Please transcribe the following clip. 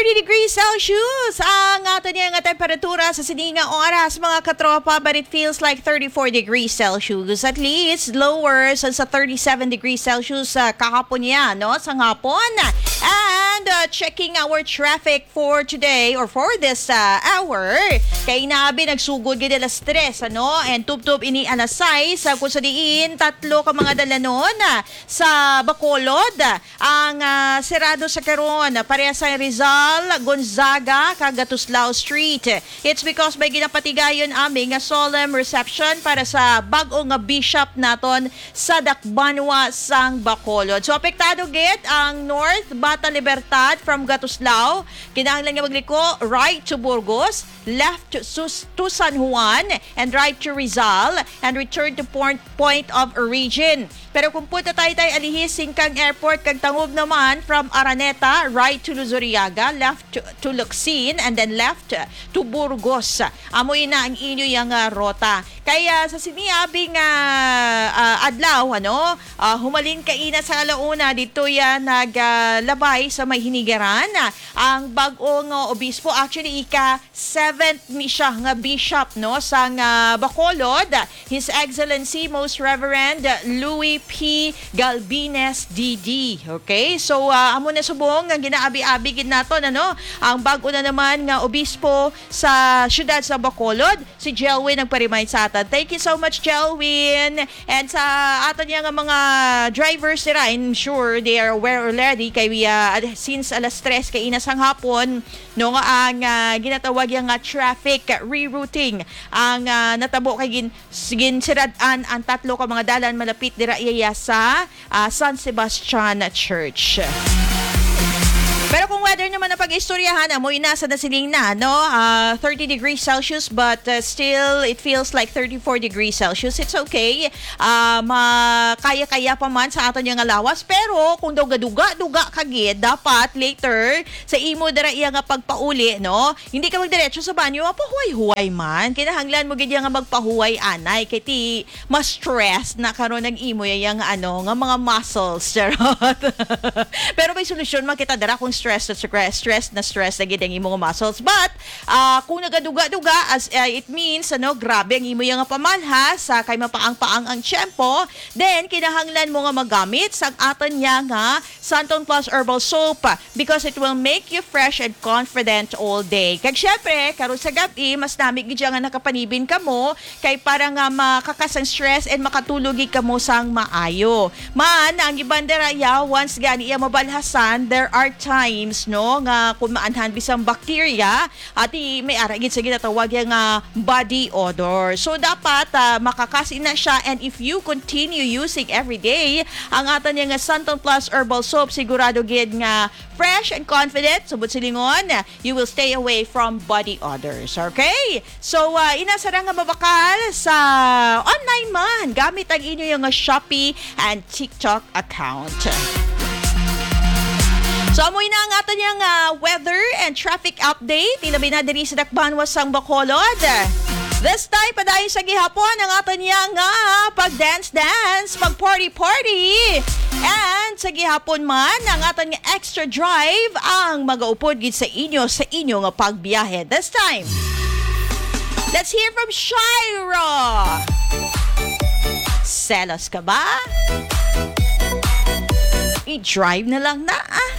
degrees Celsius ang ato niya nga temperatura sa sininga oras mga katropa, but it feels like 34 degrees Celsius. At least lower sa 37 degrees Celsius kahapon niya, no? Sa hapon. And checking our traffic for today or for this hour, kay nabi nagsugod gid alas 3, ano? And tub-tub ini alas 6 kung sa diin tatlo ka mga dalanon sa Bacolod ang serado sa karon pareha sa Rizal, Gonzaga, Kagatuslao Street. It's because may ginapatigayon aming solemn reception para sa bag-ong bishop naton sa Dakbanwa sang Bacolod. So apektado gid ang North Bata Libertad from Gatuslao, kinahanglan nga magliko right to Burgos, left to San Juan, and right to Rizal, and return to point of origin. Pero kung punta tayo alihis Singkang Airport, kag tangob naman from Araneta, right to Luzuriaga, left to Locsin, and then left to Burgos. Amoy na ang inyo yung rota. Kaya sa siniabing adlaw, humalin kaina sa alauna, dito yan naglabay sa may hinigaran. Ang bagong obispo, actually ika-7th ni siya nga bishop sa Bacolod, His Excellency Most Reverend Louis P. Galbines DD. Okay? So, amo na subong nga ginaabi-abi gid naton ang bago na naman nga obispo sa syudad sa Bacolod, si Jelwin nagpa-remind sa atin. Thank you so much, Jelwin. And sa aton nga mga drivers nila, I'm sure they are aware already kay since alas 3 kay inas ang hapon ang ginatawag yung traffic rerouting ang natabo kay ginsiradaan ang tatlo ka mga dalan malapit dira iya sa San Sebastian Church. Pero kung weather naman na pag-istoryahan, amoy nasa nasiling na, 30 degrees Celsius, but still, it feels like 34 degrees Celsius. It's okay. Kaya-kaya pa man sa aton yung lawas. Pero, kung duga-duga kagid, dapat later, sa imo dara iya nga pagpauli, hindi ka magdiretso sa banyo, mapahuway-huway man. Kinahanglan mo gid nga magpahuway anay. Kaya ti, ma-stress na karon ng imo yung nga mga muscles. Pero may solusyon makita dara kung stress na gid ang imong muscles. But kung nagaduga-duga, as it means grabe ang imo nga pamalhas kay mapaang-paang ang tiyempo, then kinahanglan mo nga magamit sa aton nga Santon Plus Herbal Soap because it will make you fresh and confident all day. Kag syempre karon sa gabi mas nami gid nga nakapanibin kamo kay para nga makakasang stress and makatulog ka mo sang maayo. Man ang ibandera once gani iya mabalhasan, there are times nga kung maanhan bisang bacteria at may aragid sa ginatawag yung body odor. So dapat makakasin na siya, and if you continue using every day ang aton yung Santon Plus Herbal Soap, sigurado gid nga fresh and confident, subot silingon, you will stay away from body odors. Okay? So inasara nga mabakal sa online man gamit ang inyo yung Shopee and TikTok account. So, amoy na ang ato niyang weather and traffic update. Ilabi na diri sa Dakbanwa sang Bacolod. This time, padayon sa gihapon ang ato niyang pag-dance-dance, pag-party-party. And sa gihapon man, ang ato niyang extra drive ang mag-aupod gid sa inyo nga pagbiyahe. This time, let's hear from Shira. Selos ka ba? I-drive na lang na